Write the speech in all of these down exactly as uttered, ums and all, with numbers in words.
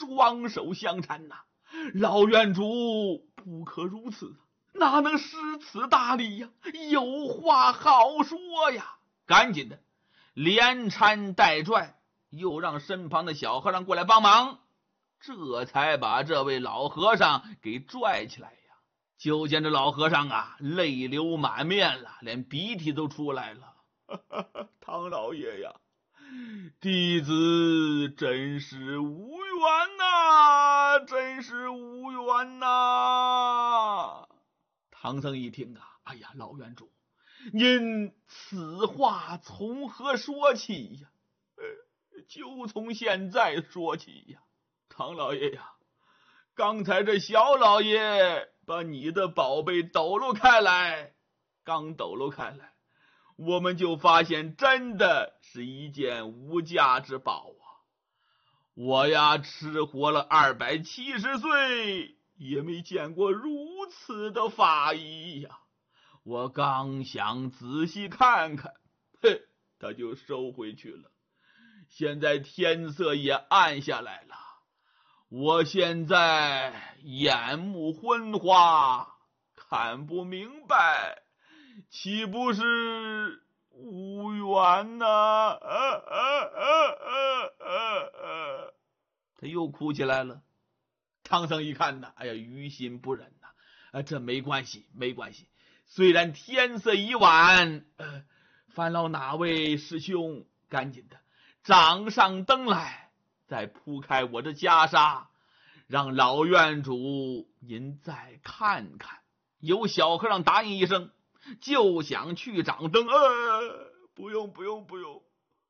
双手相搀呐、啊！老院主不可如此，哪能失此大礼呀？有话好说呀！赶紧的，连搀带拽，又让身旁的小和尚过来帮忙，这才把这位老和尚给拽起来呀。就见这老和尚啊，泪流满面了，连鼻涕都出来了。唐老爷呀，弟子真是无缘呐，真是无缘呐！唐僧一听啊，哎呀，老院主，您此话从何说起呀？呃，就从现在说起呀。唐老爷呀，刚才这小老爷把你的宝贝抖搂开来，刚抖搂开来，我们就发现真的是一件无价之宝啊！我呀，吃活了二百七十岁，也没见过如此的法衣呀！我刚想仔细看看，嘿，他就收回去了。现在天色也暗下来了，我现在眼目昏花，看不明白，岂不是无缘呐、啊啊啊啊啊啊！他又哭起来了。唐僧一看呐，哎呀，于心不忍呐、啊，这没关系，没关系。虽然天色已晚，呃，烦劳哪位师兄赶紧的掌上灯来，再铺开我的袈裟，让老院主您再看看。有小和尚答应一声，就想去掌灯。呃，不用不用不用，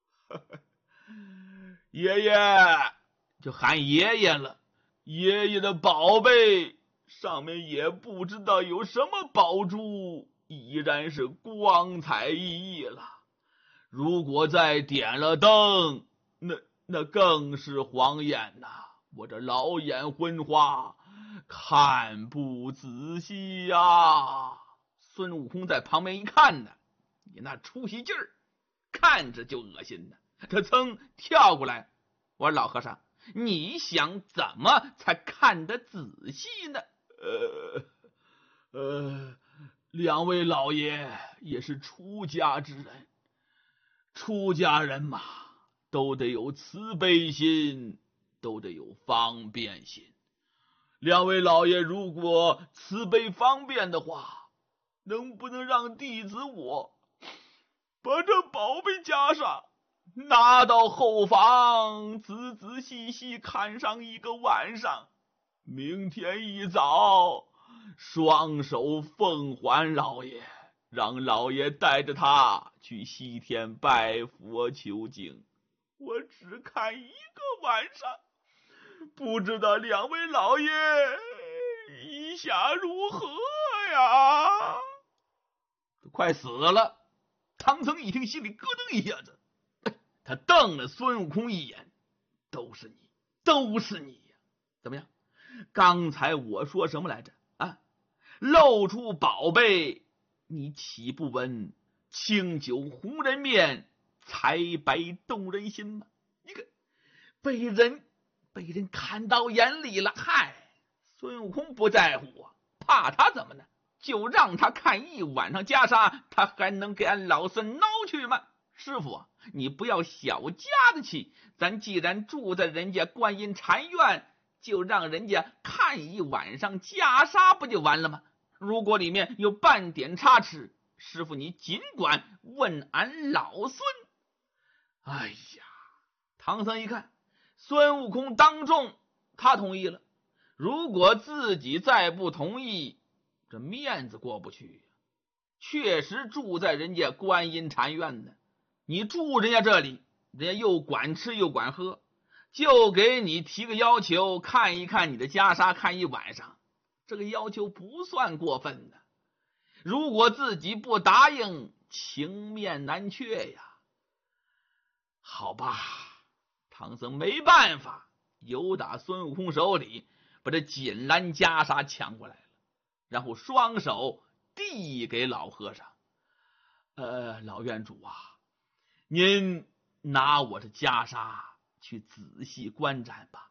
爷爷就喊爷爷了。爷爷的宝贝上面也不知道有什么宝珠，依然是光彩熠熠了。如果再点了灯，那那更是晃眼呐、啊！我这老眼昏花，看不仔细呀、啊！孙悟空在旁边一看呢，你那出息劲儿，看着就恶心呢。他噌跳过来，我说老和尚，你想怎么才看得仔细呢？呃呃，两位老爷也是出家之人，出家人嘛，都得有慈悲心，都得有方便心。两位老爷如果慈悲方便的话，能不能让弟子我把这宝贝袈裟拿到后房，仔仔细细看上一个晚上，明天一早双手奉还老爷，让老爷带着他去西天拜佛求经。我只看一个晚上，不知道两位老爷意下如何呀？快死了！唐僧一听，心里咯噔一下子，他瞪了孙悟空一眼，都是你，都是你呀！怎么样？刚才我说什么来着？啊，露出宝贝，你岂不闻清酒红人面，彩白动人心吗？你看，被人被人看到眼里了，嗨，孙悟空不在乎啊，怕他怎么呢？就让他看一晚上袈裟，他还能给俺老孙挠去吗？师傅啊，你不要小家子气，咱既然住在人家观音禅院，就让人家看一晚上袈裟不就完了吗？如果里面有半点差池，师傅你尽管问俺老孙。哎呀，唐僧一看孙悟空当众他同意了，如果自己再不同意，这面子过不去。确实住在人家观音禅院呢，你住人家这里，人家又管吃又管喝，就给你提个要求，看一看你的袈裟，看一晚上，这个要求不算过分的。如果自己不答应，情面难却呀。好吧，唐僧没办法，由打孙悟空手里把这锦兰袈裟抢过来了，然后双手递给老和尚。呃，老院主啊，您拿我的袈裟去仔细观瞻吧，